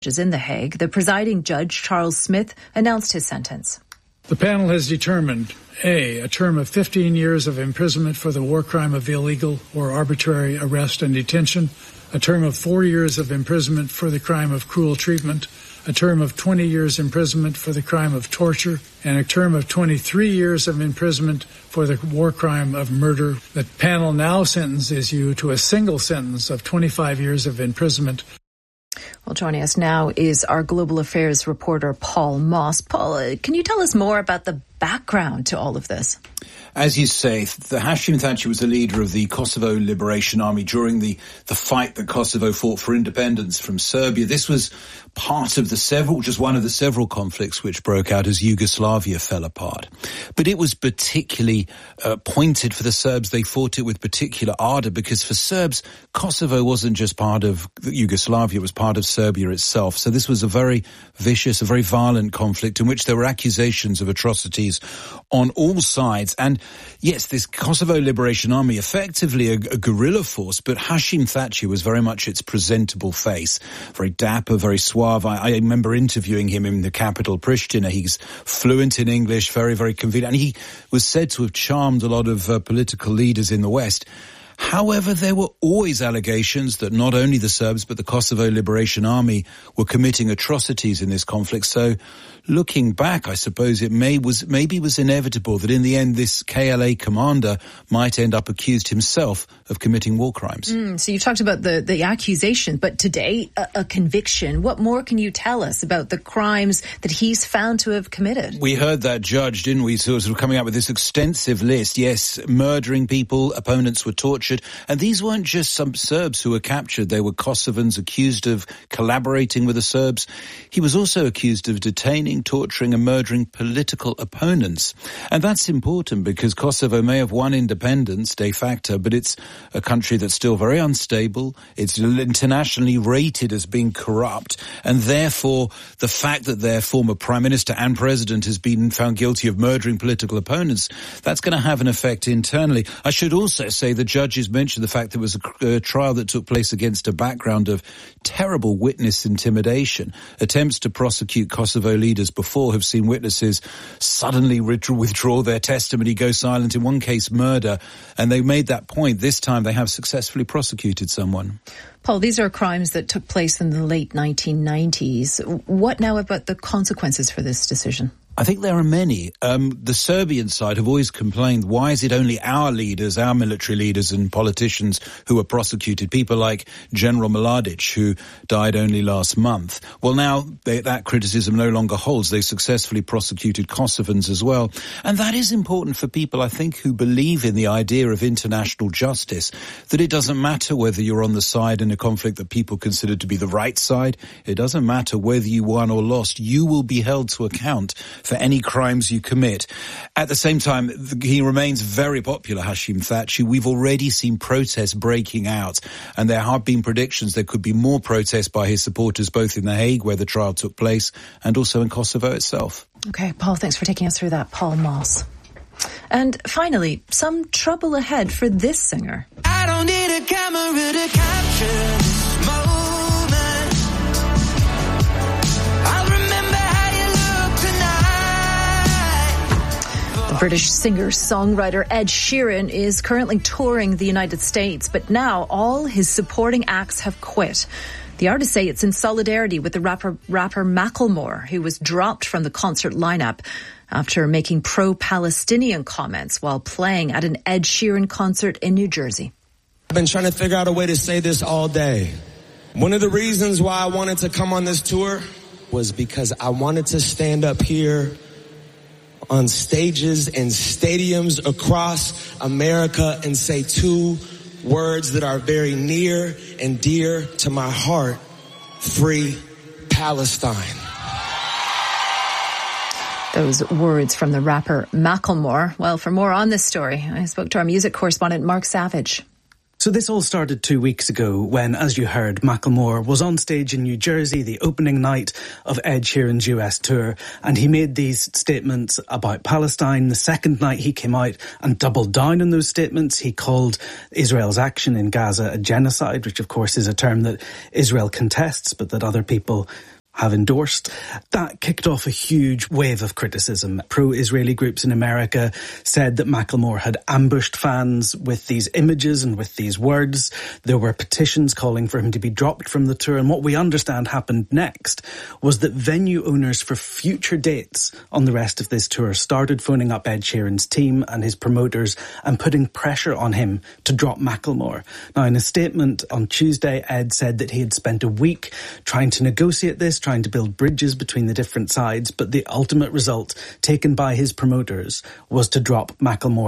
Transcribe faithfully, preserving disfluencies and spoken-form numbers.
Is in The Hague. The presiding judge, Charles Smith, announced his sentence. The panel has determined A, a term of fifteen years of imprisonment for the war crime of illegal or arbitrary arrest and detention, a term of four years of imprisonment for the crime of cruel treatment, a term of twenty years imprisonment for the crime of torture, and a term of twenty-three years of imprisonment for the war crime of murder. The panel now sentences you to a single sentence of twenty-five years of imprisonment. Well, joining us now is our global affairs reporter, Paul Moss. Paul, can you tell us more about the background to all of this? As you say, the Hashim Thaçi was the leader of the Kosovo Liberation Army during the, the fight that Kosovo fought for independence from Serbia. This was part of the several, just one of the several conflicts which broke out as Yugoslavia fell apart. But it was particularly uh, pointed for the Serbs. They fought it with particular ardor because for Serbs, Kosovo wasn't just part of Yugoslavia, it was part of Serbia itself. So this was a very vicious, a very violent conflict in which there were accusations of atrocities on all sides. And yes, this Kosovo Liberation Army, effectively a, a guerrilla force, but Hashim Thaçi was very much its presentable face. Very dapper, very suave. I, I remember interviewing him in the capital, Pristina. He's fluent in English, very, very convenient. And he was said to have charmed a lot of uh, political leaders in the West. However, there were always allegations that not only the Serbs but the Kosovo Liberation Army were committing atrocities in this conflict. So looking back, I suppose it may was maybe was inevitable that in the end this K L A commander might end up accused himself of committing war crimes. Mm, so you've talked about the, the accusation, but today a, a conviction. What more can you tell us about the crimes that he's found to have committed? We heard that judge, didn't we, sort of coming up with this extensive list. Yes, murdering people, opponents were tortured. And these weren't just some Serbs who were captured. They were Kosovans accused of collaborating with the Serbs. He was also accused of detaining, torturing and murdering political opponents. And that's important because Kosovo may have won independence de facto, but it's a country that's still very unstable. It's internationally rated as being corrupt. And therefore, the fact that their former prime minister and president has been found guilty of murdering political opponents, that's going to have an effect internally. I should also say the judges mentioned the fact there was a, a trial that took place against a background of terrible witness intimidation. Attempts to prosecute Kosovo leaders before have seen witnesses suddenly withdraw their testimony, go silent, in one case murder, and they made that point. This time they have successfully prosecuted someone. Paul, these are crimes that took place in the late nineteen nineties. What now about the consequences for this decision? I think there are many. Um, the Serbian side have always complained, why is it only our leaders, our military leaders and politicians who are prosecuted? People like General Mladic, who died only last month. Well, now they, that criticism no longer holds. They successfully prosecuted Kosovans as well. And that is important for people, I think, who believe in the idea of international justice, that it doesn't matter whether you're on the side in a conflict that people consider to be the right side. It doesn't matter whether you won or lost. You will be held to account for any crimes you commit. At the same time, he remains very popular, Hashim Thaçi. We've already seen protests breaking out, and there have been predictions there could be more protests by his supporters, both in The Hague, where the trial took place, and also in Kosovo itself. Okay, Paul, thanks for taking us through that. Paul Moss. And finally, some trouble ahead for this singer. I don't need a camera to capture this moment. I'll remember how you look tonight. The British singer-songwriter Ed Sheeran is currently touring the United States, but now all his supporting acts have quit. The artists say it's in solidarity with the rapper, rapper Macklemore, who was dropped from the concert lineup after making pro-Palestinian comments while playing at an Ed Sheeran concert in New Jersey. I've been trying to figure out a way to say this all day. One of the reasons why I wanted to come on this tour was because I wanted to stand up here on stages and stadiums across America and say two words that are very near and dear to my heart: free Palestine. Those words from the rapper Macklemore. Well, for more on this story, I spoke to our music correspondent Mark Savage. So this all started two weeks ago when, as you heard, Macklemore was on stage in New Jersey, the opening night of Ed Sheeran's U S tour, and he made these statements about Palestine. The second night he came out and doubled down on those statements. He called Israel's action in Gaza a genocide, which of course is a term that Israel contests, but that other people have endorsed. That kicked off a huge wave of criticism. Pro-Israeli groups in America said that Macklemore had ambushed fans with these images and with these words. There were petitions calling for him to be dropped from the tour. And what we understand happened next was that venue owners for future dates on the rest of this tour started phoning up Ed Sheeran's team and his promoters and putting pressure on him to drop Macklemore. Now, in a statement on Tuesday, Ed said that he had spent a week trying to negotiate this, trying to build bridges between the different sides, but the ultimate result taken by his promoters was to drop Macklemore